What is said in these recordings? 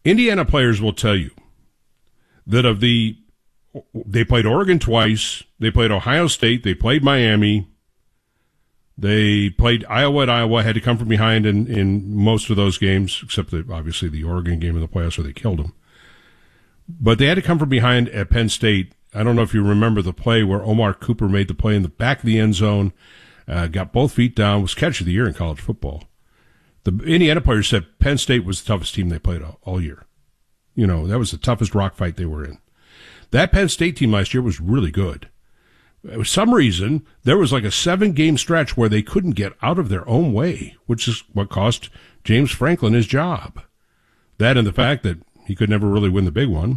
Indiana players will tell you that they played Oregon twice, they played Ohio State, they played Miami, they played Iowa at Iowa, had to come from behind in most of those games, except obviously the Oregon game in the playoffs where they killed them. But they had to come from behind at Penn State. I don't know if you remember the play where Omar Cooper made the play in the back of the end zone, got both feet down, was catch of the year in college football. The Indiana players said Penn State was the toughest team they played all year. That was the toughest rock fight they were in. That Penn State team last year was really good. For some reason, there was like a 7-game stretch where they couldn't get out of their own way, which is what cost James Franklin his job. That and the fact that he could never really win the big one.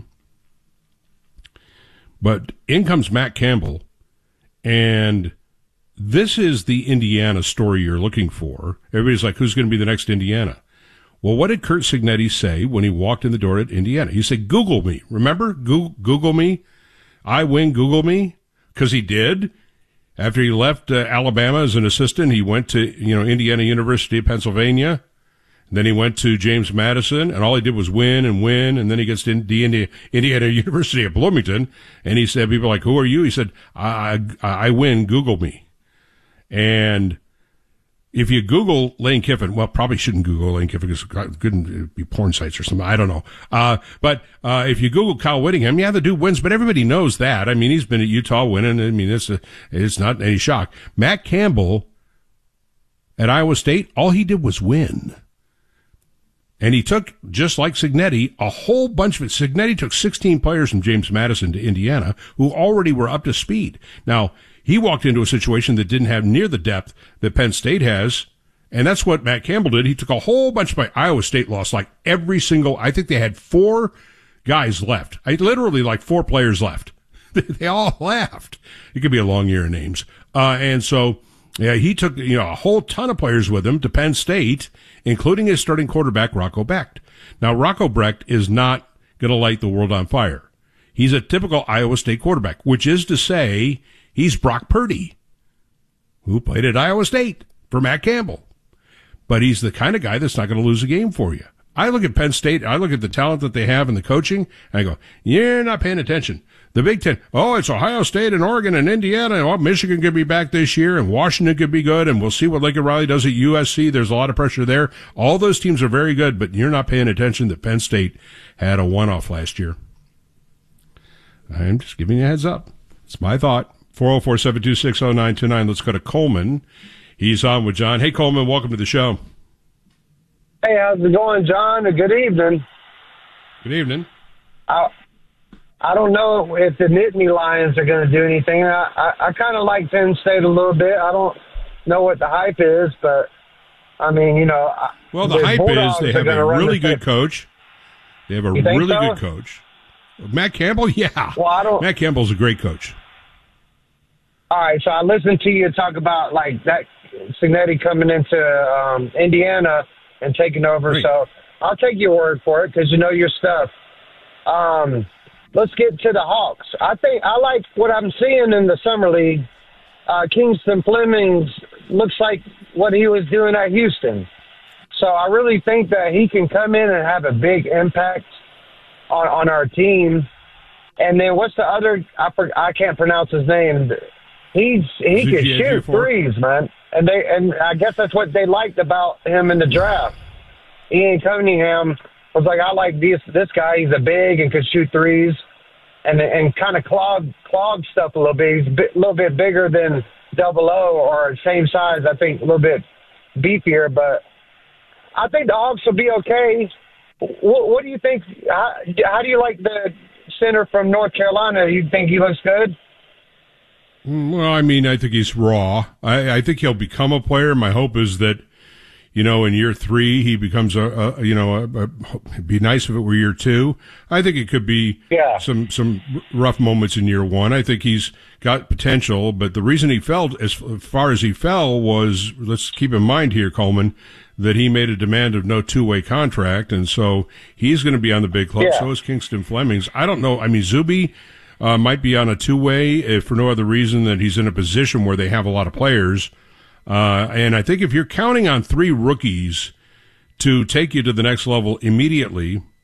But in comes Matt Campbell, and this is the Indiana story you're looking for. Everybody's like, who's going to be the next Indiana? Well, what did Curt Cignetti say when he walked in the door at Indiana? He said, Google me. Remember? Google me. I win, Google me. Because he did. After he left Alabama as an assistant, he went to Indiana University of Pennsylvania. And then he went to James Madison, and all he did was win, and then he gets to Indiana University of Bloomington, and he said, people are like, who are you? He said, I win, Google me. And if you Google Lane Kiffin, well, probably shouldn't Google Lane Kiffin because it couldn't be porn sites or something. I don't know. But if you Google Kyle Whittingham, yeah, the dude wins, but everybody knows that. I mean, he's been at Utah winning. I mean, it's not any shock. Matt Campbell at Iowa State, all he did was win. And he took, just like Cignetti, a whole bunch of it. Cignetti took 16 players from James Madison to Indiana who already were up to speed. Now, he walked into a situation that didn't have near the depth that Penn State has, and that's what Matt Campbell did. He took a whole bunch of Iowa State lost, like every single, I think they had 4 guys left. Literally like 4 players left. They all left. It could be a long year of names. And so, yeah, he took, a whole ton of players with him to Penn State, including his starting quarterback, Rocco Becht. Now, Rocco Becht is not going to light the world on fire. He's a typical Iowa State quarterback, which is to say he's Brock Purdy, who played at Iowa State for Matt Campbell. But he's the kind of guy that's not going to lose a game for you. I look at Penn State, I look at the talent that they have and the coaching, and I go, you're not paying attention. The Big Ten, it's Ohio State and Oregon and Indiana. Michigan could be back this year, and Washington could be good, and we'll see what Lincoln Riley does at USC. There's a lot of pressure there. All those teams are very good, but you're not paying attention that Penn State had a one-off last year. I'm just giving you a heads up. It's my thought. 404-726-0929. Let's go to Coleman. He's on with John. Hey, Coleman, welcome to the show. Hey, how's it going, John? Good evening. Good evening. I don't know if the Nittany Lions are going to do anything. I kind of like Penn State a little bit. I don't know what the hype is, but, I mean, Well, the hype is they have a really good coach. They have a really good coach. Matt Campbell, yeah. Well, Matt Campbell's a great coach. All right, so I listened to you talk about, like, that Cignetti coming into Indiana and taking over. Great. So I'll take your word for it because you know your stuff. Let's get to the Hawks. I like what I'm seeing in the Summer League. Kingston Flemings looks like what he was doing at Houston. So I really think that he can come in and have a big impact on our team. And then what's the other? I can't pronounce his name. He can shoot threes, man. And I guess that's what they liked about him in the draft. Ian Cunningham was like, I like this guy. He's a big and can shoot threes, and kind of clog stuff a little bit. He's a little bit bigger than Double O, or same size. I think a little bit beefier, but I think the Hawks will be okay. What do you think? How do you like the center from North Carolina? You think he looks good? Well, I mean, I think he's raw. I think he'll become a player. My hope is that, in year 3, he becomes it'd be nice if it were year 2. I think it could be some rough moments in year 1. I think he's got potential, but the reason he fell as far as he fell was, let's keep in mind here, Coleman, that he made a demand of no two-way contract, and so he's going to be on the big club. Yeah. So is Kingston Flemings. I don't know. I mean, Zuby might be on a two-way if for no other reason that he's in a position where they have a lot of players. And I think if you're counting on 3 rookies to take you to the next level immediately,